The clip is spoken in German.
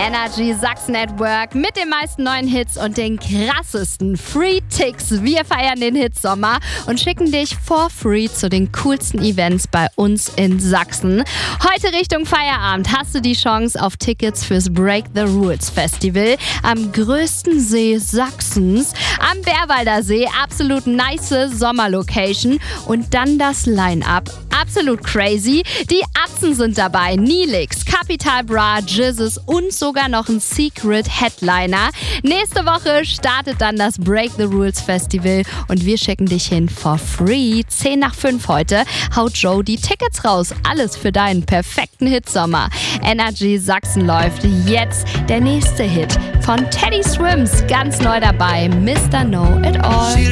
Energy Sachsen at Work mit den meisten neuen Hits und den krassesten Free Ticks. Wir feiern den Hitsommer und schicken dich for free zu den coolsten Events bei uns in Sachsen. Heute Richtung Feierabend hast du die Chance auf Tickets fürs Break the Rules Festival am größten See Sachsens, am Bärwalder See. Absolut nice Sommerlocation und dann das Line-Up. Absolut crazy. Die Atzen sind dabei, Nilix, Capital Bra, Jizzes und sogar noch ein Secret Headliner. Nächste Woche startet dann das Break the Rules Festival und wir schicken dich hin for free. 10 nach 5 heute haut Joe die Tickets raus. Alles für deinen perfekten Hitsommer. Energy Sachsen läuft jetzt der nächste Hit von Teddy Swims. Ganz neu dabei, Mr. Know It All.